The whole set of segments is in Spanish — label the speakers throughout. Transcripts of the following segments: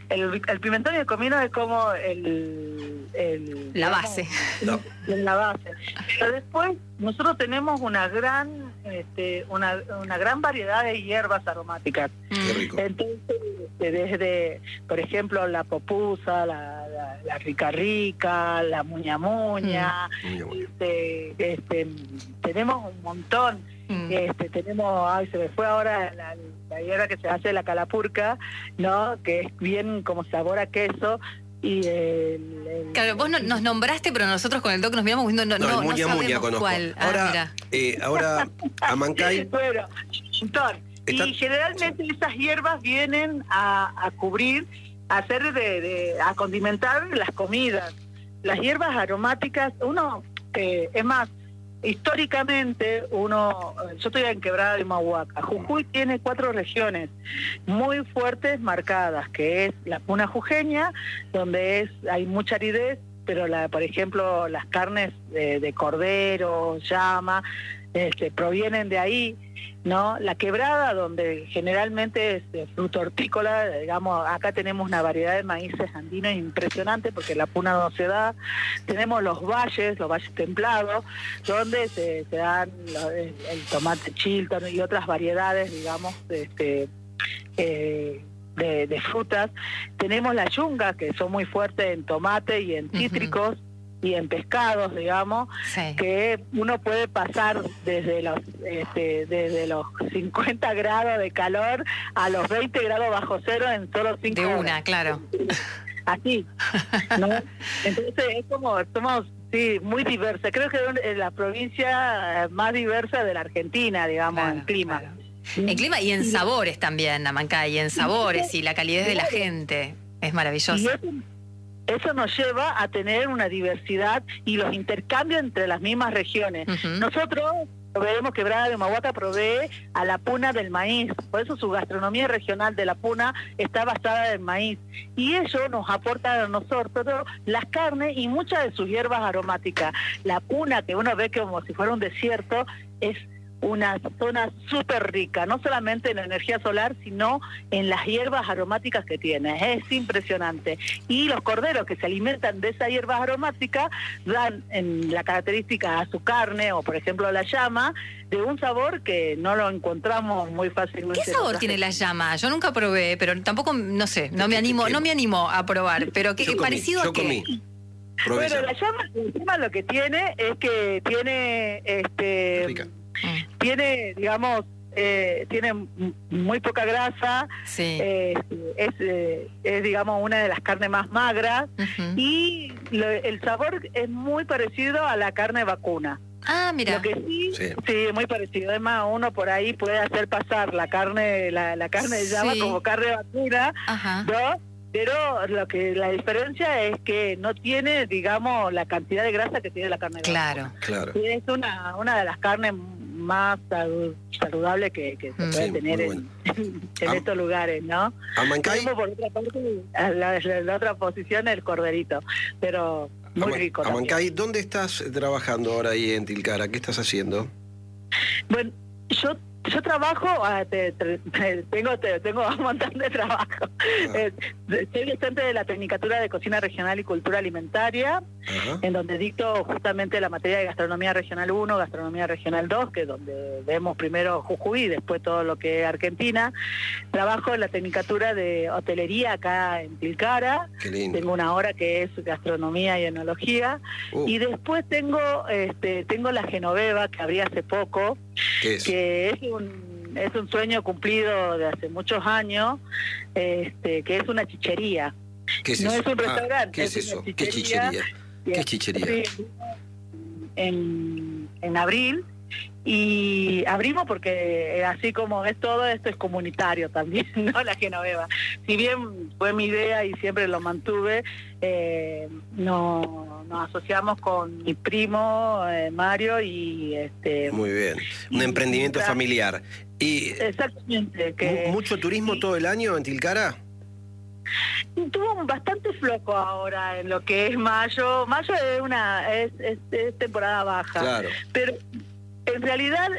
Speaker 1: el pimentón y el comino es como
Speaker 2: la base.
Speaker 1: La base. Pero después nosotros tenemos una gran variedad de hierbas aromáticas.
Speaker 3: Qué rico.
Speaker 1: Entonces, desde, por ejemplo, la popusa, la rica rica, la muña muña, tenemos un montón. Tenemos, se me fue ahora la hierba que se hace la calapurca, ¿no? Que es bien como sabor a queso. Y
Speaker 2: claro, vos nos nombraste, pero nosotros con el doc nos miramos no
Speaker 3: muña
Speaker 2: sabemos
Speaker 3: conozco.
Speaker 2: cuál.
Speaker 3: Ahora Amancay.
Speaker 1: Bueno, y generalmente esas hierbas vienen a cubrir, a condimentar las comidas. Las hierbas aromáticas, es más, históricamente yo estoy en Quebrada de Humahuaca. Jujuy tiene 4 regiones muy fuertes marcadas, que es la puna jujeña, donde hay mucha aridez, pero por ejemplo las carnes de cordero, llama, provienen de ahí, ¿no? La Quebrada, donde generalmente es fruto hortícola, digamos, acá tenemos una variedad de maíces andinos impresionante porque la puna no se da. Tenemos los valles templados, donde se dan el tomate Chilton y otras variedades, digamos, de frutas. Tenemos las yungas, que son muy fuertes en tomate y en cítricos, y en pescados, digamos, que uno puede pasar desde los 50 grados de calor a los 20 grados bajo cero en solo 5 horas.
Speaker 2: De una, claro.
Speaker 1: Así, ¿no? Entonces es como, somos muy diversa. Creo que es la provincia más diversa de la Argentina, digamos, en clima.
Speaker 2: Claro. En clima y en sabores también, Amancay, y en sabores y la calidez de la gente. Es maravilloso.
Speaker 1: Eso nos lleva a tener una diversidad y los intercambios entre las mismas regiones. Nosotros proveemos, Quebrada de Humahuaca provee a la puna del maíz, por eso su gastronomía regional de la puna está basada en maíz, y eso nos aporta a nosotros las carnes y muchas de sus hierbas aromáticas. La puna, que uno ve como si fuera un desierto, es una zona súper rica, no solamente en la energía solar, sino en las hierbas aromáticas que tiene. Es impresionante. Y los corderos que se alimentan de esas hierbas aromáticas dan en la característica a su carne, o por ejemplo la llama, de un sabor que no lo encontramos muy fácilmente.
Speaker 2: ¿Qué sabor tiene la llama? Yo nunca probé, pero tampoco, no sé, no me animo a probar. Pero ¿qué parecido a qué?
Speaker 1: Bueno, la llama lo que tiene es que tiene
Speaker 3: rica.
Speaker 1: Tiene, digamos, tiene muy poca grasa, es digamos una de las carnes más magras, y el sabor es muy parecido a la carne vacuna.
Speaker 2: Ah, mira.
Speaker 1: Lo que sí, muy parecido. Además, uno por ahí puede hacer pasar la carne de llama como carne vacuna, ¿no? Pero la diferencia es que no tiene, digamos, la cantidad de grasa que tiene la carne de vacuna.
Speaker 3: Claro.
Speaker 1: Y es una de las carnes más saludable que se puede tener en estos lugares, ¿no?
Speaker 3: Amancay.
Speaker 1: Tenemos por otra parte la otra posición el corderito, pero muy rico.
Speaker 3: Amancay, ¿dónde estás trabajando ahora ahí en Tilcara? ¿Qué estás haciendo?
Speaker 1: Bueno, yo trabajo, tengo un montón de trabajo. Soy docente de la Tecnicatura de Cocina Regional y Cultura Alimentaria, en donde dicto justamente la materia de Gastronomía Regional 1, Gastronomía Regional 2, que es donde vemos primero Jujuy y después todo lo que es Argentina. Trabajo en la Tecnicatura de Hotelería acá en Tilcara.
Speaker 3: Qué lindo.
Speaker 1: Tengo una hora que es Gastronomía y Enología. Y después tengo la Genoveva, que abrí hace poco, que es un sueño cumplido de hace muchos años, que es una chichería.
Speaker 3: ¿Qué es
Speaker 1: no
Speaker 3: eso?
Speaker 1: Es un restaurante.
Speaker 3: ¿Qué es eso? ¿Qué chichería? ¿Qué chichería?
Speaker 1: Sí, en abril, y abrimos porque así como es todo esto es comunitario también, ¿no? La Genoveva. Si bien fue mi idea y siempre lo mantuve, nos asociamos con mi primo Mario y
Speaker 3: muy bien, un emprendimiento familiar. Y
Speaker 1: exactamente.
Speaker 3: ¿Mucho turismo todo el año en Tilcara?
Speaker 1: Tuvo bastante flojo ahora en lo que es mayo. Mayo es temporada baja.
Speaker 3: Claro.
Speaker 1: Pero en realidad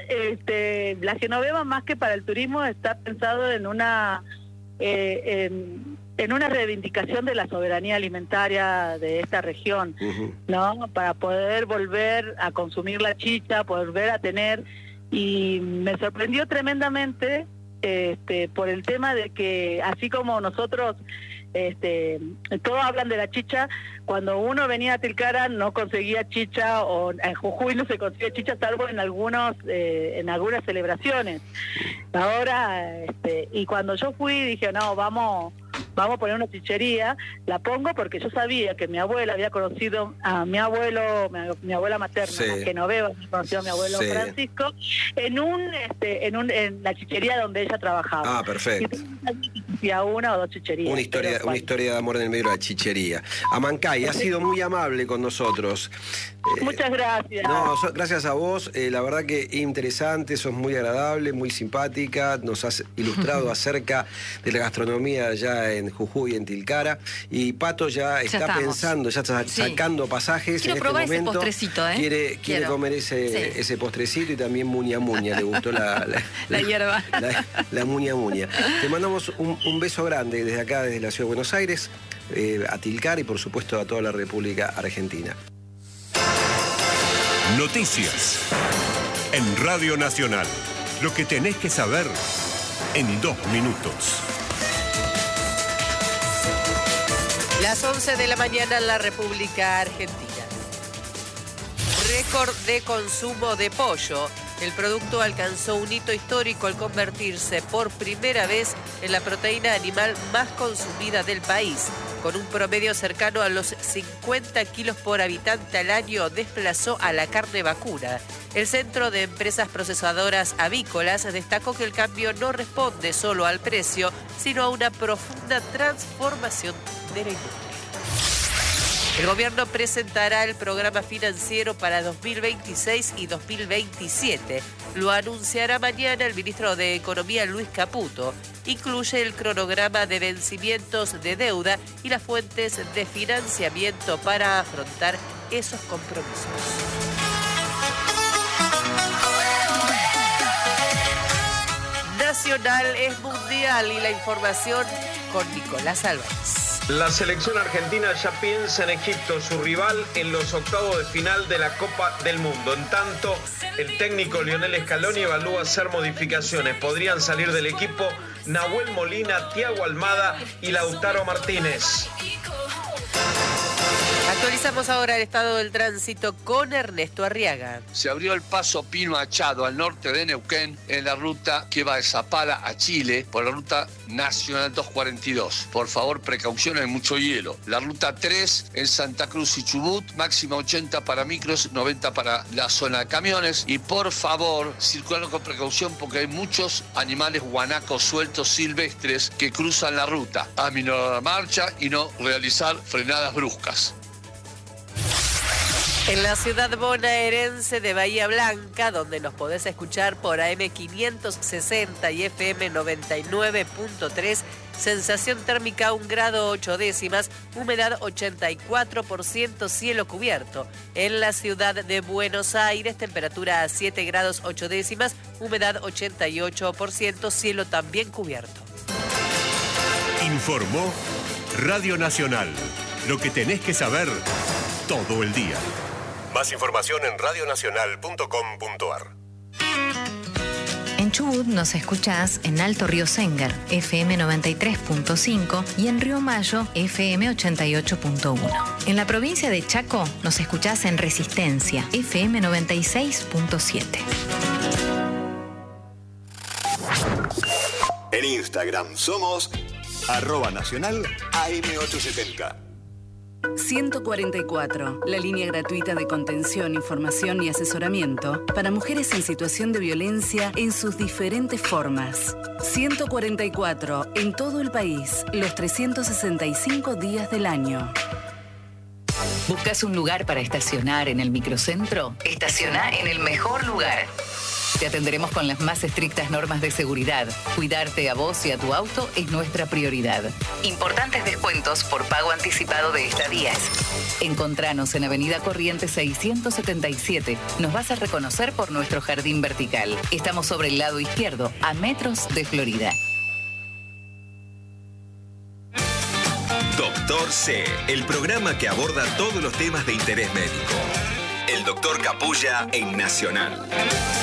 Speaker 1: la Genoveva, más que para el turismo, está pensado en en una reivindicación de la soberanía alimentaria de esta región, ¿no? Para poder volver a consumir la chicha, volver a tener, y me sorprendió tremendamente por el tema de que así como nosotros todos hablan de la chicha, cuando uno venía a Tilcara no conseguía chicha, o en Jujuy no se consigue chicha salvo en algunas celebraciones. Ahora y cuando yo fui dije, no, vamos a poner una chichería. La pongo porque yo sabía que mi abuela había conocido a mi abuelo, mi abuela materna, sí, la Genoveva, conoció a mi abuelo, sí, Francisco, en la chichería donde ella trabajaba.
Speaker 3: Ah, perfecto.
Speaker 1: Y a una o dos chicherías.
Speaker 3: Una historia de amor en el medio de la chichería. Amancay, has sido muy amable con nosotros.
Speaker 1: Muchas gracias.
Speaker 3: No, gracias a vos. La verdad que interesante, sos muy agradable, muy simpática. Nos has ilustrado acerca de la gastronomía allá en Jujuy, en Tilcara. Y Pato ya está pensando, ya está sacando pasajes.
Speaker 2: Quiero probar ese postrecito,
Speaker 3: Quiere comer ese postrecito, y también muña muña. Le gustó la
Speaker 2: hierba.
Speaker 3: La muña muña. Te mandamos un beso grande desde acá, desde la Ciudad de Buenos Aires, a Tilcara y por supuesto a toda la República Argentina.
Speaker 4: Noticias en Radio Nacional. Lo que tenés que saber en 2 minutos.
Speaker 5: Las 11 de la mañana en la República Argentina. Récord de consumo de pollo. El producto alcanzó un hito histórico al convertirse por primera vez en la proteína animal más consumida del país. Con un promedio cercano a los 50 kilos por habitante al año, desplazó a la carne vacuna. El Centro de Empresas Procesadoras Avícolas destacó que el cambio no responde solo al precio, sino a una profunda transformación de la industria. El gobierno presentará el programa financiero para 2026 y 2027. Lo anunciará mañana el ministro de Economía, Luis Caputo. Incluye el cronograma de vencimientos de deuda y las fuentes de financiamiento para afrontar esos compromisos. Nacional es mundial y la información con Nicolás Álvarez.
Speaker 6: La selección argentina ya piensa en Egipto, su rival en los octavos de final de la Copa del Mundo. En tanto, el técnico Lionel Scaloni evalúa hacer modificaciones. Podrían salir del equipo Nahuel Molina, Thiago Almada y Lautaro Martínez.
Speaker 5: Actualizamos ahora el estado del tránsito con Ernesto Arriaga.
Speaker 7: Se abrió el paso Pino Achado al norte de Neuquén en la ruta que va de Zapala a Chile por la ruta nacional 242. Por favor, precaución, hay mucho hielo. La ruta 3 en Santa Cruz y Chubut, máxima 80 para micros, 90 para la zona de camiones. Y por favor, circulando con precaución porque hay muchos animales guanacos sueltos silvestres que cruzan la ruta. Aminorar la marcha y no realizar frenadas bruscas.
Speaker 5: En la ciudad bonaerense de Bahía Blanca, donde nos podés escuchar por AM 560 y FM 99.3, sensación térmica 1 grado 8 décimas, humedad 84%, cielo cubierto. En la ciudad de Buenos Aires, temperatura a 7 grados 8 décimas, humedad 88%, cielo también cubierto.
Speaker 4: Informó Radio Nacional. Lo que tenés que saber todo el día. Más información en radionacional.com.ar.
Speaker 8: En Chubut nos escuchás en Alto Río Sénger, FM 93.5 y en Río Mayo, FM 88.1. En la provincia de Chaco nos escuchás en Resistencia, FM 96.7.
Speaker 9: En Instagram somos @nacional AM870.
Speaker 10: 144, la línea gratuita de contención, información y asesoramiento para mujeres en situación de violencia en sus diferentes formas. 144, en todo el país, los 365 días del año.
Speaker 11: ¿Buscas un lugar para estacionar en el microcentro? Estaciona en el mejor lugar. Te atenderemos con las más estrictas normas de seguridad. Cuidarte a vos y a tu auto es nuestra prioridad. Importantes descuentos por pago anticipado de estadías. Encontranos en Avenida Corrientes 677. Nos vas a reconocer por nuestro jardín vertical. Estamos sobre el lado izquierdo, a metros de Florida.
Speaker 12: Doctor C, el programa que aborda todos los temas de interés médico. El Doctor Capulla en Nacional.